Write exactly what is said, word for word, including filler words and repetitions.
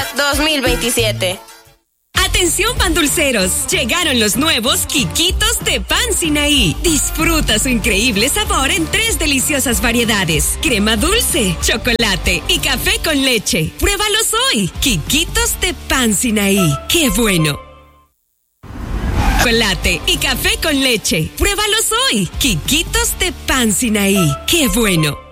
dos mil veintisiete. Atención pandulceros, llegaron los nuevos Quiquitos de Pan Sinaí. Disfruta su increíble sabor en tres deliciosas variedades: crema dulce, chocolate y café con leche. Pruébalos hoy. Quiquitos de Pan Sinaí. ¡Qué bueno! Chocolate y café con leche. Pruébalos hoy. Quiquitos de Pan Sinaí. ¡Qué bueno!